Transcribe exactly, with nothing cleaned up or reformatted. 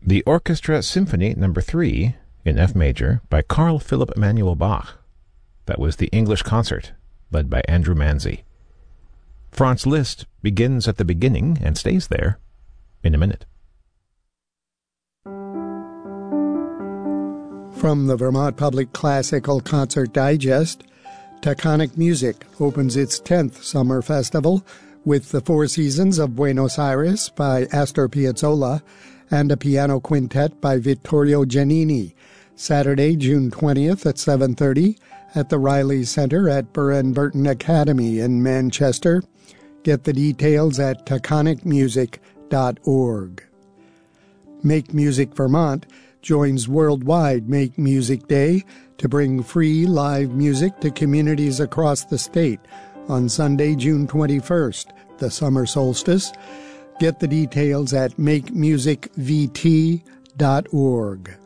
The Orchestra Symphony Number three in F major by Carl Philipp Emanuel Bach. That was the English Concert, led by Andrew Manzi. Franz Liszt begins at the beginning and stays there in a minute. From the Vermont Public Classical Concert Digest, Taconic Music opens its tenth summer festival with the Four Seasons of Buenos Aires by Astor Piazzolla and a piano quintet by Vittorio Giannini, Saturday, June twentieth at seven thirty at the Riley Center at Burr and Burton Academy in Manchester. Get the details at taconic music dot org. Make Music Vermont joins Worldwide Make Music Day to bring free live music to communities across the state on Sunday, June twenty-first, the summer solstice. Get the details at make music v t dot org.